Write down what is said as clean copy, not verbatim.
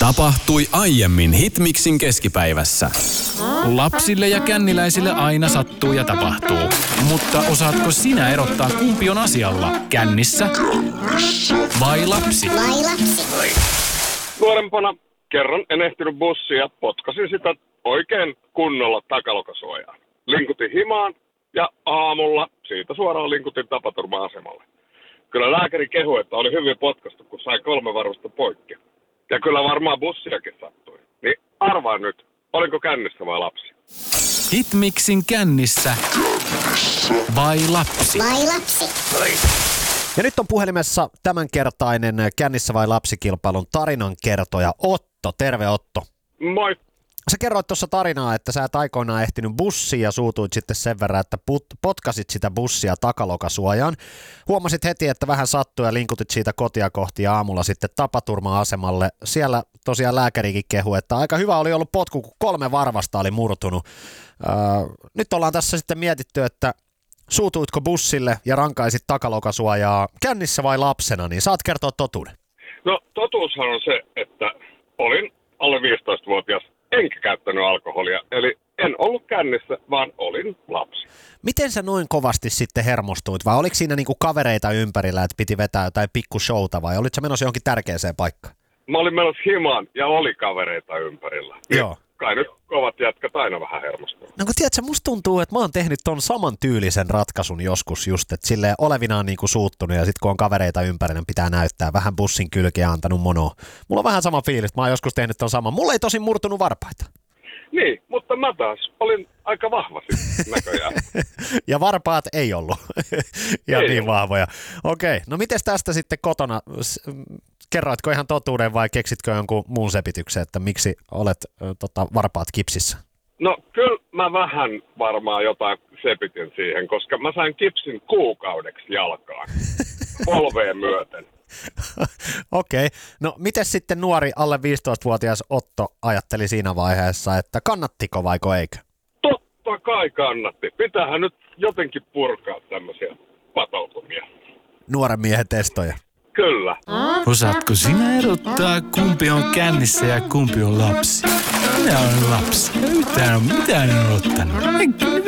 Tapahtui aiemmin Hitmixin keskipäivässä. Lapsille ja känniläisille aina sattuu ja tapahtuu. Mutta osaatko sinä erottaa, kumpi on asialla? Kännissä vai lapsi? Nuorempana kerran en ehtinyt bussia, potkasin sitä oikein kunnolla takalokasuojaan. Linkutin himaan ja aamulla siitä suoraan linkutin tapaturma-asemalle. Kyllä lääkäri kehui, että oli hyvin potkastu, kun sai 3 varvusta poikki. Ja kyllä varmaan bussiakin sattui. Niin arvaa nyt, oliko kännissä vai lapsi? Hitmixin kännissä vai lapsi? Ja nyt on puhelimessa tämänkertainen Kännissä vai lapsikilpailun tarinankertoja Otto. Terve Otto. Moi. Sä kerroit tuossa tarinaa, että sä et aikoinaan ehtinyt bussiin ja suutuit sitten sen verran, että potkasit sitä bussia takalokasuojaan. Huomasit heti, että vähän sattui ja linkutit siitä kotia kohti ja aamulla sitten tapaturma-asemalle. Siellä tosiaan lääkärikin kehui, että aika hyvä oli ollut potku, kun 3 varvasta oli murtunut. Nyt ollaan tässä sitten mietitty, että suutuitko bussille ja rankaisit takalokasuojaa kännissä vai lapsena, niin saat kertoa totuuden. No totuushan on se, että olin alle 15-vuotias enkä käyttänyt alkoholia. Eli en ollut kännissä, vaan olin lapsi. Miten sä noin kovasti sitten hermostuit? Vai oliko siinä niinku kavereita ympärillä, että piti vetää jotain pikkushowta vai olit sä menossa johonkin tärkeäseen paikkaan? Mä olin menossa himaan ja oli kavereita ympärillä. Joo. Kai nyt kovat jätkät aina vähän hermostuu. No kun tiedätkö, musta tuntuu, että mä oon tehnyt ton saman tyylisen ratkaisun joskus just, että silleen olevinaan niinku suuttunut ja sit kun on kavereita ympärillä, pitää näyttää vähän bussin kylkeä antanut monoa. Mulla on vähän sama fiilis, mä oon joskus tehnyt ton saman. Mulla ei tosin murtunut varpaita. Niin, mutta mä taas olin aika vahva näköjään. Ja varpaat ei ollut. Ja ei niin ollut. vahvoja. Okei, no mites tästä sitten kotona? Kerroitko ihan totuuden vai keksitkö jonkun muun sepityksen, että miksi olet varpaat kipsissä? No kyllä mä vähän varmaan jotain sepitin siihen, koska mä sain kipsin kuukaudeksi jalkaan. Polveen myöten. Okei. No miten sitten nuori alle 15-vuotias Otto ajatteli siinä vaiheessa, että kannattiko vaiko eikö? Totta kai kannatti. Pitäähän nyt jotenkin purkaa tämmöisiä patoutumia. Nuoren miehen testoja. Kyllä. Osaatko sinä erottaa, kumpi on kännissä ja kumpi on lapsi? Minä olen lapsi. Mitään en ottanut.